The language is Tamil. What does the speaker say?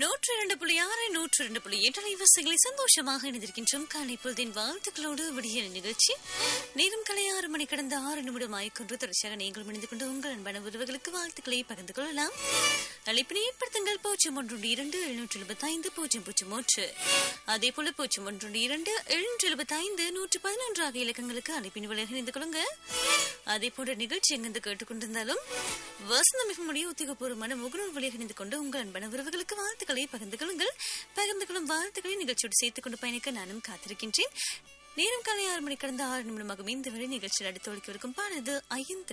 102.6 102.8 அலைவரிசைகளை சந்தோஷமாக இணைந்திருக்கின்றோம். காலை பொழுதின் வாழ்த்துக்களோடு விடியல் நிகழ்ச்சி நேரம் காலை 6 மணி கடந்த 6 நிமிடம் ஆய்கொண்டு தொடர்ச்சியாக நீங்கள் இணைந்து கொண்டு உங்கள் அன்பான உறவுகளுக்கு வாழ்த்துக்களை பகிர்ந்து கொள்ளலாம். அழைப்பினை ஏற்படுத்துங்கள் 012-775-003 அதே போல 012-775-111 ஆகிய இலக்கங்களுக்கு அழைப்பின் விலையாக இணைந்து கொள்ளுங்க. அதே போன்ற நிகழ்ச்சி எங்கிருந்து கேட்டுக்கொண்டிருந்தாலும் வசந்தம் மிகமுடைய உத்தியோகபூர்வமான முகநூல் வழியாக இணைந்து கொண்டு உங்கள் அன்பான உறவுகளுக்கு வாழ்த்துக்களை பகிர்ந்து கொள்ளுங்கள். பகிர்ந்து கொள்ளும் வாழ்த்துக்களை நிகழ்ச்சியோடு சேர்த்துக் கொண்டு பயணிக்க நானும் காத்திருக்கின்றேன். நேரம் காலை 6 மணி கடந்த 6 நிமிடமாகும் இந்த வேளை நிகழ்ச்சியில் அடுத்து ஒழிக்கவிருக்கும் பாடது 5